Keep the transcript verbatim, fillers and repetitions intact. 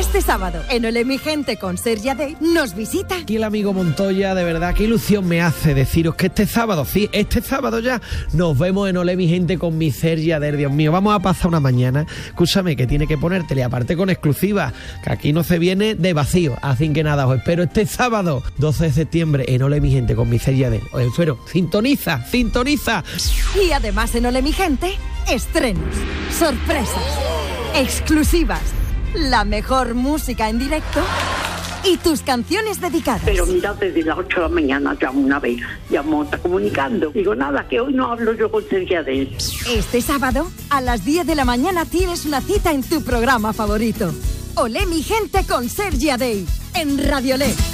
Este sábado, en Olé mi gente con Sergia Day, nos visita. Aquí el amigo Montoya, de verdad, qué ilusión me hace deciros que este sábado, sí, este sábado ya, nos vemos en Olé mi gente con mi Sergia Day. Dios mío, vamos a pasar una mañana, escúchame, que tiene que ponértele, aparte con exclusiva, que aquí no se viene de vacío. Así que nada, os espero este sábado, doce de septiembre, en Olé mi gente con mi Sergia Day. Os espero, sintoniza, sintoniza. Y además en Olé mi gente, estrenos, sorpresas, exclusivas, la mejor música en directo y tus canciones dedicadas. Pero mira, desde las ocho de la mañana llamo una vez, llamo, está comunicando. Digo, nada, que hoy no hablo yo con Sergia Day. Este sábado, a las diez de la mañana, tienes una cita en tu programa favorito. Olé mi gente con Sergia Day, en Radio Olé.